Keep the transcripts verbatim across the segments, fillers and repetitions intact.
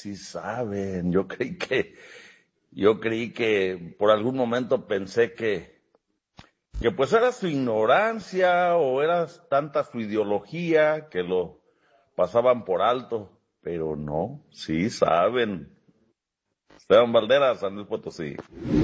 sí saben. Yo creí que, yo creí que por algún momento pensé que, que pues era su ignorancia o era tanta su ideología que lo pasaban por alto, pero no, sí saben. Esteban Valderas, San Luis Potosí.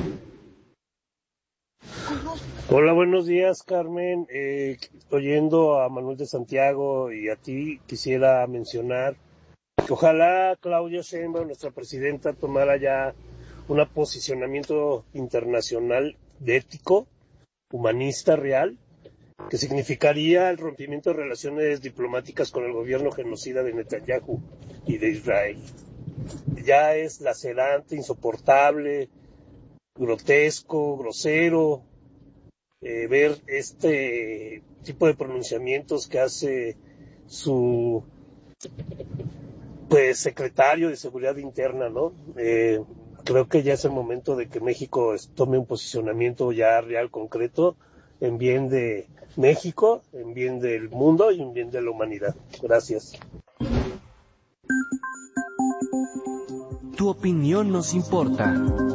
Hola, buenos días, Carmen. Eh, oyendo a Manuel de Santiago y a ti, quisiera mencionar que ojalá Claudia Sheinbaum, nuestra presidenta, tomara ya un posicionamiento internacional de ético, humanista, real, que significaría el rompimiento de relaciones diplomáticas con el gobierno genocida de Netanyahu y de Israel. Ya es lacerante, insoportable, grotesco, grosero, eh, ver este tipo de pronunciamientos que hace su pues secretario de Seguridad Interna, ¿no? Eh, creo que ya es el momento de que México tome un posicionamiento ya real, concreto, en bien de México, en bien del mundo y en bien de la humanidad. Gracias. Tu opinión nos importa.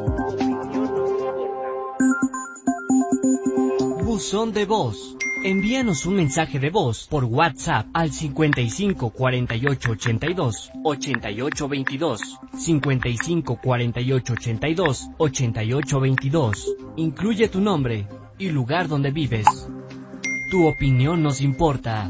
Buzón de voz. Envíanos un mensaje de voz por WhatsApp al cincuenta y cinco cuarenta y ocho ochenta y dos ochenta y ocho veintidós, cincuenta y cinco cuarenta y ocho ochenta y dos ochenta y ocho veintidós. Incluye tu nombre y lugar donde vives. Tu opinión nos importa.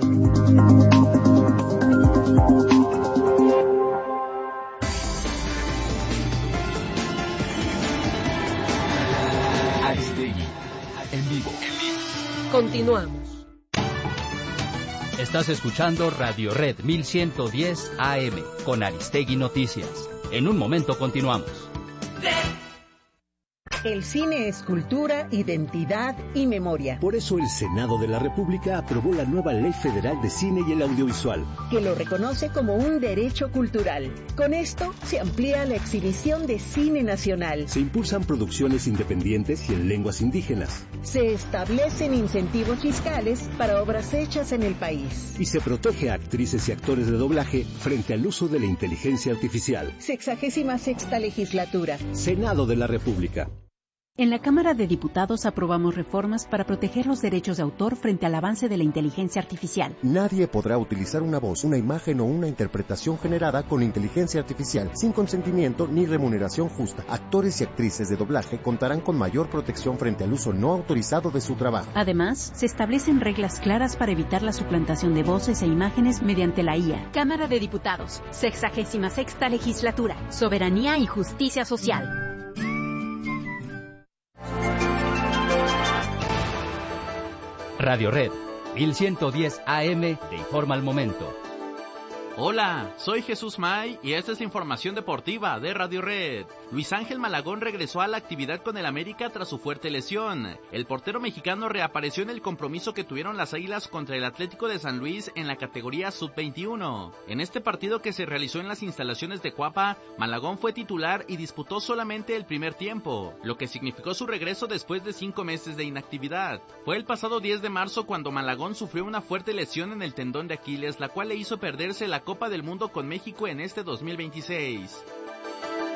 Aristegui, en vivo. Continuamos. Estás escuchando Radio Red mil ciento diez A M con Aristegui Noticias. En un momento continuamos. El cine es cultura, identidad y memoria. Por eso el Senado de la República aprobó la nueva Ley Federal de Cine y el Audiovisual, que lo reconoce como un derecho cultural. Con esto se amplía la exhibición de cine nacional. Se impulsan producciones independientes y en lenguas indígenas. Se establecen incentivos fiscales para obras hechas en el país. Y se protege a actrices y actores de doblaje frente al uso de la inteligencia artificial. Sexagésima sexta legislatura. Senado de la República. En la Cámara de Diputados aprobamos reformas para proteger los derechos de autor frente al avance de la inteligencia artificial. Nadie podrá utilizar una voz, una imagen o una interpretación generada con inteligencia artificial sin consentimiento ni remuneración justa. Actores y actrices de doblaje contarán con mayor protección frente al uso no autorizado de su trabajo. Además, se establecen reglas claras para evitar la suplantación de voces e imágenes mediante la I A. Cámara de Diputados, sexagésima sexta legislatura, soberanía y justicia social. Radio Red mil ciento diez A M te informa al momento. Hola, soy Jesús May y esta es la información deportiva de Radio Red. Luis Ángel Malagón regresó a la actividad con el América tras su fuerte lesión. El portero mexicano reapareció en el compromiso que tuvieron las Águilas contra el Atlético de San Luis en la categoría sub veintiuno. En este partido que se realizó en las instalaciones de Cuapa, Malagón fue titular y disputó solamente el primer tiempo, lo que significó su regreso después de cinco meses de inactividad. Fue el pasado diez de marzo cuando Malagón sufrió una fuerte lesión en el tendón de Aquiles, la cual le hizo perderse la Copa del Mundo con México en este dos mil veintiséis.